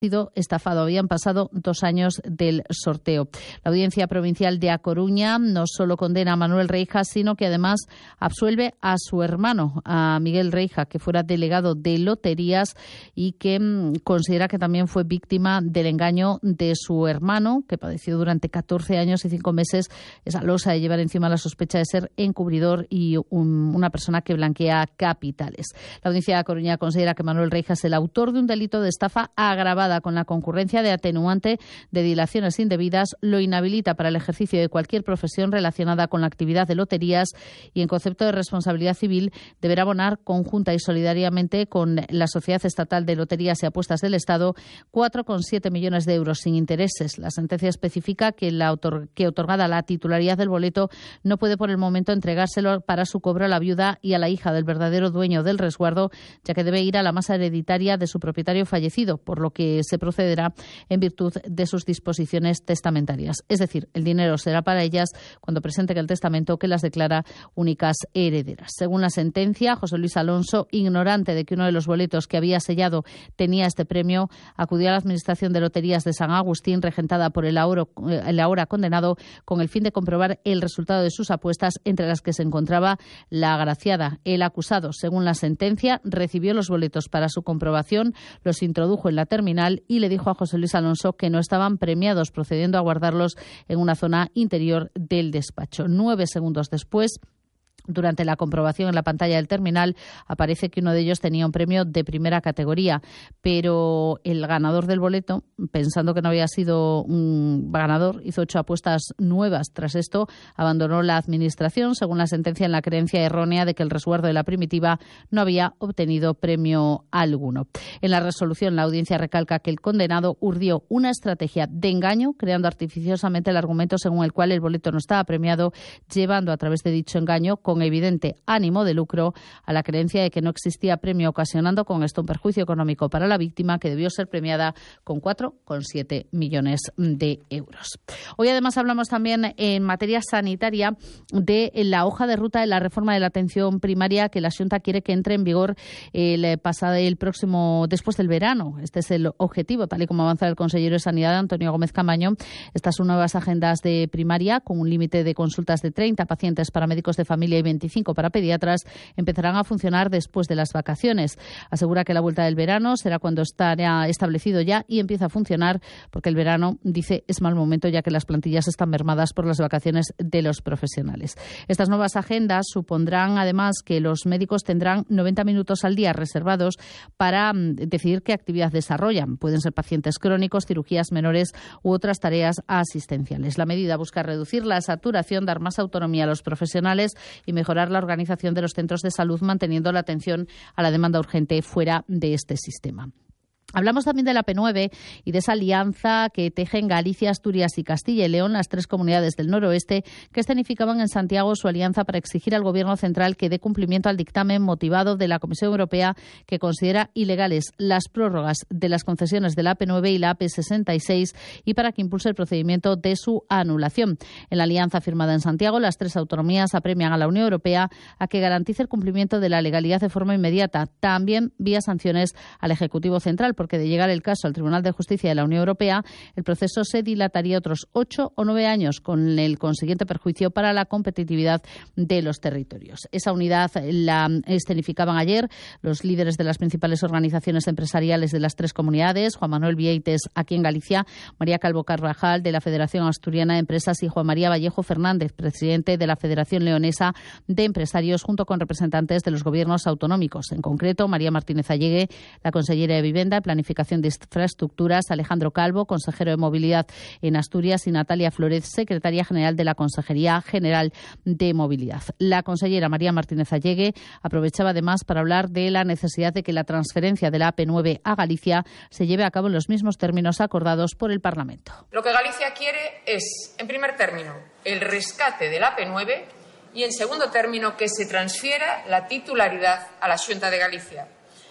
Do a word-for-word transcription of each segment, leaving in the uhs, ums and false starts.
sido estafado. Habían pasado dos años del sorteo. La Audiencia Provincial de A Coruña no solo condena a Manuel Reija, sino que además absuelve a su hermano, a Miguel Reija, que fuera delegado de loterías y que mmm, considera que también fue víctima del engaño de su hermano, que padeció durante catorce años y cinco meses esa losa de llevar encima la sospecha de ser encubridor y un, una persona que blanquea capitales. La Audiencia de A Coruña considera que Manuel Reija es el autor de un delito de estafa agravada con la concurrencia de atenuante de dilaciones indebidas, lo inhabilita para el ejercicio de cualquier profesión relacionada con la actividad de loterías y en concepto de responsabilidad civil deberá abonar conjunta y solidariamente con la Sociedad Estatal de Loterías y Apuestas del Estado cuatro coma siete millones de euros sin intereses. La sentencia especifica que, la otor- que otorgada la titularidad del boleto no puede por el momento entregárselo para su cobro a la viuda y a la hija del verdadero dueño del resguardo, ya que debe ir a la masa hereditaria de su propietario fallecido, por lo que se procederá en virtud de sus disposiciones testamentarias. Es decir, el dinero será para ellas cuando presenten el testamento que las declara únicas herederas. Según la sentencia, José Luis Alonso, ignorante de que uno de los boletos que había sellado tenía este premio, acudió a la Administración de Loterías de San Agustín, regentada por el ahora, el ahora condenado, con el fin de comprobar el resultado de sus apuestas, entre las que se encontraba la agraciada. El acusado, según la sentencia, recibió los boletos para su comprobación, los introdujo en la terminal y le dijo a José Luis Alonso que no estaban premiados, procediendo a guardarlos en una zona interior del despacho. Nueve segundos después, durante la comprobación en la pantalla del terminal, aparece que uno de ellos tenía un premio de primera categoría, pero el ganador del boleto, pensando que no había sido un ganador, hizo ocho apuestas nuevas. Tras esto, abandonó la administración, según la sentencia, en la creencia errónea de que el resguardo de la primitiva no había obtenido premio alguno. En la resolución, la audiencia recalca que el condenado urdió una estrategia de engaño, creando artificiosamente el argumento según el cual el boleto no estaba premiado, llevando a través de dicho engaño, con evidente ánimo de lucro, a la creencia de que no existía premio, ocasionando con esto un perjuicio económico para la víctima, que debió ser premiada con cuatro coma siete millones de euros. Hoy además hablamos también en materia sanitaria de la hoja de ruta de la reforma de la atención primaria que la Xunta quiere que entre en vigor el pasado el próximo después del verano. Este es el objetivo, tal y como avanza el consejero de Sanidad, Antonio Gómez Camaño. Estas son nuevas agendas de primaria con un límite de consultas de treinta pacientes para médicos de familia y veinticinco para pediatras, empezarán a funcionar después de las vacaciones. Asegura que la vuelta del verano será cuando estará establecido ya y empieza a funcionar, porque el verano, dice, es mal momento ya que las plantillas están mermadas por las vacaciones de los profesionales. Estas nuevas agendas supondrán además que los médicos tendrán noventa minutos al día reservados para decidir qué actividad desarrollan. Pueden ser pacientes crónicos, cirugías menores u otras tareas asistenciales. La medida busca reducir la saturación, dar más autonomía a los profesionales y mejorar la organización de los centros de salud, manteniendo la atención a la demanda urgente fuera de este sistema. Hablamos también de la P nueve y de esa alianza que tejen Galicia, Asturias y Castilla y León, las tres comunidades del noroeste, que escenificaban en Santiago su alianza para exigir al Gobierno central que dé cumplimiento al dictamen motivado de la Comisión Europea, que considera ilegales las prórrogas de las concesiones de la A P nueve y la A P sesenta y seis y para que impulse el procedimiento de su anulación. En la alianza firmada en Santiago, las tres autonomías apremian a la Unión Europea a que garantice el cumplimiento de la legalidad de forma inmediata, también vía sanciones al Ejecutivo Central, porque de llegar el caso al Tribunal de Justicia de la Unión Europea, el proceso se dilataría otros ocho o nueve años, con el consiguiente perjuicio para la competitividad de los territorios. Esa unidad la escenificaban ayer los líderes de las principales organizaciones empresariales de las tres comunidades, Juan Manuel Vieites aquí en Galicia, María Calvo Carvajal de la Federación Asturiana de Empresas y Juan María Vallejo Fernández, presidente de la Federación Leonesa de Empresarios, junto con representantes de los gobiernos autonómicos. En concreto, María Martínez Allegue, la consellera de Vivienda, Planificación de Infraestructuras, Alejandro Calvo, consejero de Movilidad en Asturias, y Natalia Flórez, secretaria general de la Consejería General de Movilidad. La consellera María Martínez Allegue aprovechaba además para hablar de la necesidad de que la transferencia de la A P nueve a Galicia se lleve a cabo en los mismos términos acordados por el Parlamento. Lo que Galicia quiere es, en primer término, el rescate de la A P nueve y, en segundo término, que se transfiera la titularidad a la Xunta de Galicia.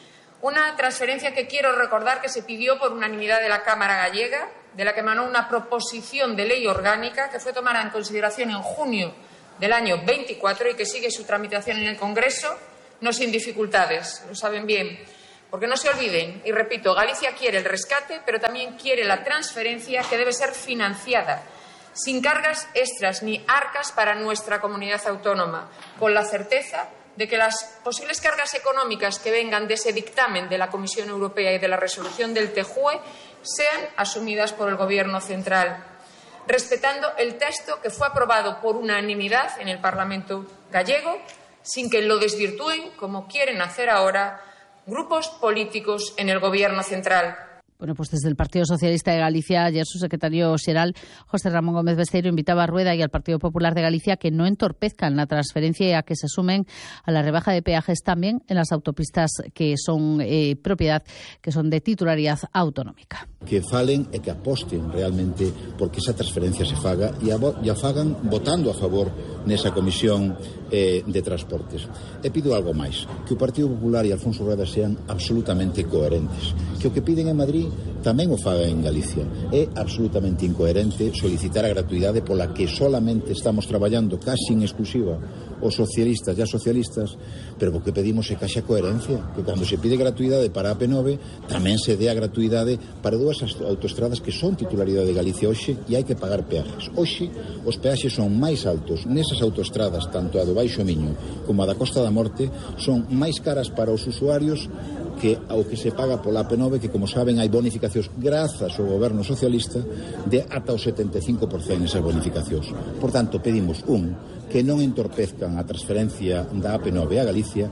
Una transferencia que quiero recordar que se pidió por unanimidad de la Cámara gallega, de la que emanó una proposición de ley orgánica que fue tomada en consideración en junio del año veinticuatro y que sigue su tramitación en el Congreso, no sin dificultades, lo saben bien. Porque no se olviden, y repito, Galicia quiere el rescate, pero también quiere la transferencia que debe ser financiada, sin cargas extras ni arcas para nuestra comunidad autónoma, con la certeza de que las posibles cargas económicas que vengan de ese dictamen de la Comisión Europea y de la resolución del T J U E sean asumidas por el Gobierno central, respetando el texto que fue aprobado por unanimidad en el Parlamento gallego, sin que lo desvirtúen, como quieren hacer ahora, grupos políticos en el Gobierno central. Bueno, pues desde el Partido Socialista de Galicia, ayer su secretario xeral, José Ramón Gómez Besteiro, invitaba a Rueda y al Partido Popular de Galicia que no entorpezcan la transferencia y a que se sumen a la rebaja de peajes también en las autopistas que son eh, propiedad, que son de titularidad autonómica. Que falen e que aposten realmente porque esa transferencia se faga e a, e a fagan votando a favor nesa comisión eh, de transportes. E pido algo máis, que o Partido Popular e Alfonso Rueda sean absolutamente coherentes, que o que piden en Madrid tamén o faga en Galicia. É absolutamente incoherente solicitar a gratuidade pola que solamente estamos traballando casi en exclusiva os socialistas e as socialistas, pero o que pedimos é que haxa coherencia, que cando se pide gratuidade para a P nove tamén se dé a gratuidade para dúas autoestradas que son titularidade de Galicia hoxe e hai que pagar peajes. Hoxe os peaxes son máis altos nesas autoestradas, tanto a do Baixo Miño como a da Costa da Morte, son máis caras para os usuarios que ao que se paga pola P nove, que, como saben, hai bonificacións grazas ao goberno socialista de ata o setenta e cinco por cento esas bonificacións. Por tanto, pedimos, un, que non entorpezcan a transferencia da A P nove a Galicia.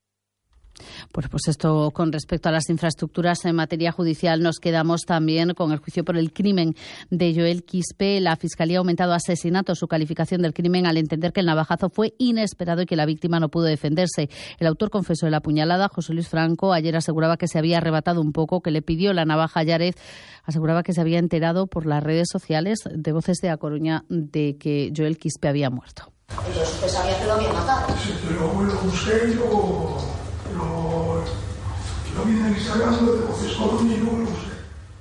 Pues, pues esto con respecto a las infraestructuras en materia judicial. Nos quedamos también con el juicio por el crimen de Joel Quispe. La Fiscalía ha aumentado a asesinato su calificación del crimen al entender que el navajazo fue inesperado y que la víctima no pudo defenderse. El autor confesó de la puñalada, José Luis Franco, ayer aseguraba que se había arrebatado un poco, que le pidió la navaja a Llárez. Aseguraba que se había enterado por las redes sociales de Voces de A Coruña de que Joel Quispe había muerto. Entonces usted sabía que lo había matado. Sí, pero bueno, busqué yo... Lo, lo vi en el Instagram de Voces Coruña y no lo sé.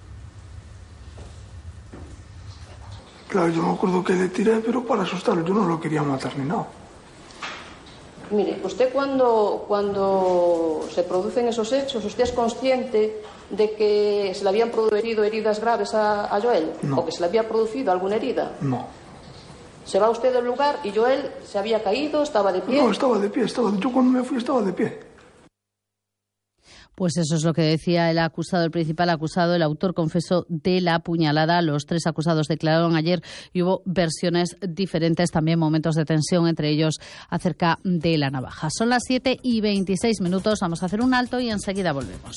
Claro, yo me acuerdo que le tiré, pero para asustarlo, yo no lo quería matar ni nada. Mire, usted cuando, cuando se producen esos hechos, ¿usted es consciente de que se le habían producido heridas graves a, a Joel? No. ¿O que se le había producido alguna herida? No. Se va usted del lugar y Joel se había caído, estaba de pie. No, estaba de pie, estaba, yo cuando me fui estaba de pie. Pues eso es lo que decía el acusado, el principal acusado, el autor confeso de la puñalada. Los tres acusados declararon ayer y hubo versiones diferentes, también momentos de tensión entre ellos acerca de la navaja. Son las siete y veintiséis minutos, vamos a hacer un alto y enseguida volvemos.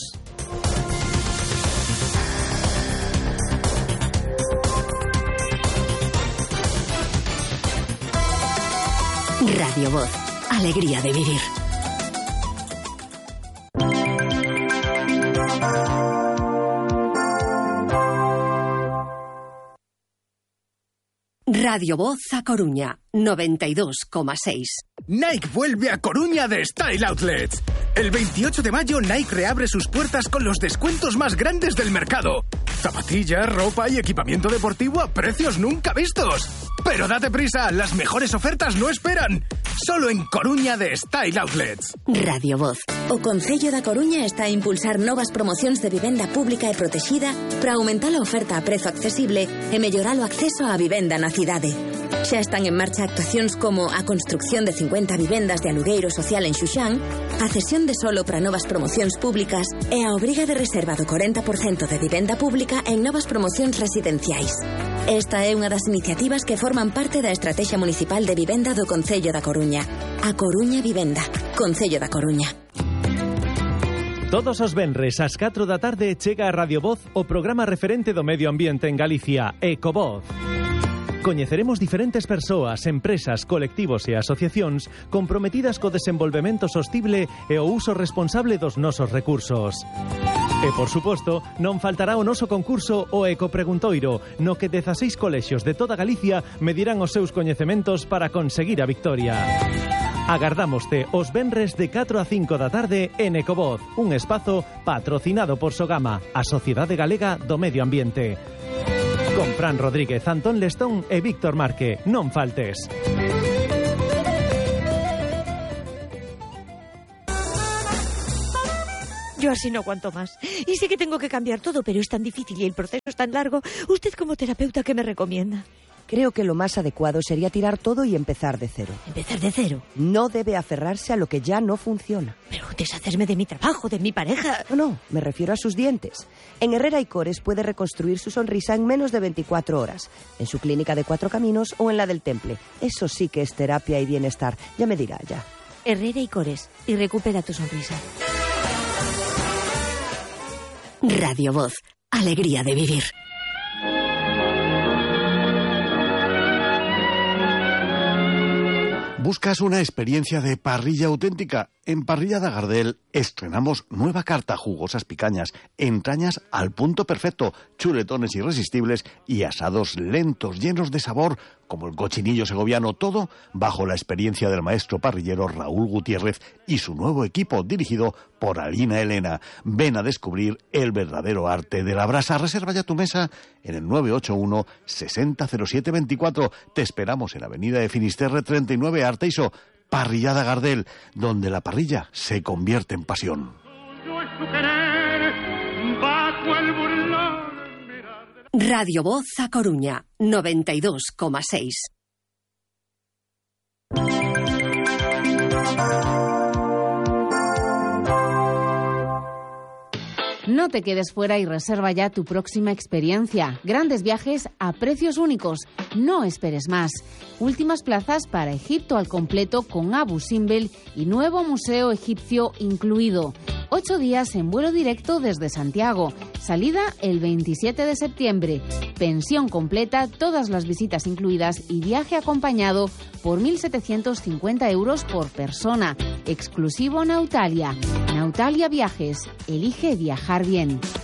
Radio Voz, alegría de vivir. Radio Voz A Coruña, noventa y dos coma seis. Nike vuelve a Coruña de Style Outlets. El veintiocho de mayo Nike reabre sus puertas con los descuentos más grandes del mercado. Zapatillas, ropa y equipamiento deportivo a precios nunca vistos. Pero date prisa, las mejores ofertas no esperan. Solo en Coruña de Style Outlets. Radio Voz. O Concello da Coruña está a impulsar novas promocións de vivenda pública e protexida para aumentar a oferta a prezo accesible e mellorar o acceso á vivenda na cidade. Xa están en marcha actuacións como a construcción de cincuenta vivendas de alugueiro social en Xuxán, a cesión de solo para novas promocións públicas e a obriga de reserva do corenta por cento de vivenda pública en novas promocións residenciais. Esta é unha das iniciativas que forman parte da Estrategia Municipal de Vivenda do Concello da Coruña. A Coruña Vivenda. Concello da Coruña. Todos os venres ás catro da tarde chega a Radio Voz o programa referente do medio ambiente en Galicia, Ecovoz. Coñeceremos diferentes persoas, empresas, colectivos e asociacións comprometidas co desenvolvemento sostible e o uso responsable dos nosos recursos. E, por suposto, non faltará o noso concurso o Ecopreguntoiro, no que dezaseis colexios de toda Galicia medirán os seus coñecementos para conseguir a victoria. Agardámoste os venres de catro a cinco da tarde en Ecovoz, un espazo patrocinado por Sogama, a Sociedade Galega do Medio Ambiente. Con Fran Rodríguez, Antón Lestón e Víctor Marque. Non faltes. Yo así no aguanto más. Y sé que tengo que cambiar todo, pero es tan difícil y el proceso es tan largo. ¿Usted como terapeuta qué me recomienda? Creo que lo más adecuado sería tirar todo y empezar de cero. ¿Empezar de cero? No debe aferrarse a lo que ya no funciona. Pero deshacerme de mi trabajo, de mi pareja... No, no, me refiero a sus dientes. En Herrera y Cores puede reconstruir su sonrisa en menos de veinticuatro horas. En su clínica de Cuatro Caminos o en la del Temple. Eso sí que es terapia y bienestar. Ya me dirá, ya. Herrera y Cores. Y recupera tu sonrisa. Radio Voz. Alegría de vivir. ¿Buscas una experiencia de parrilla auténtica? En Parrillada Gardel estrenamos nueva carta, jugosas picañas, entrañas al punto perfecto, chuletones irresistibles y asados lentos, llenos de sabor, como el cochinillo segoviano, todo bajo la experiencia del maestro parrillero Raúl Gutiérrez y su nuevo equipo dirigido por Alina Elena. Ven a descubrir el verdadero arte de la brasa. Reserva ya tu mesa en el nueve ocho uno, sesenta cero siete veinticuatro. Te esperamos en Avenida de Finisterre treinta y nueve, Arteiso. Parrillada Gardel, donde la parrilla se convierte en pasión. Radio Voz a Coruña, noventa y dos coma seis. No te quedes fuera y reserva ya tu próxima experiencia. Grandes viajes a precios únicos. No esperes más. Últimas plazas para Egipto al completo con Abu Simbel y nuevo museo egipcio incluido. Ocho días en vuelo directo desde Santiago. Salida el veintisiete de septiembre. Pensión completa, todas las visitas incluidas y viaje acompañado por mil setecientos cincuenta euros por persona. Exclusivo Nautalia. Nautalia Viajes. Elige viajar bien.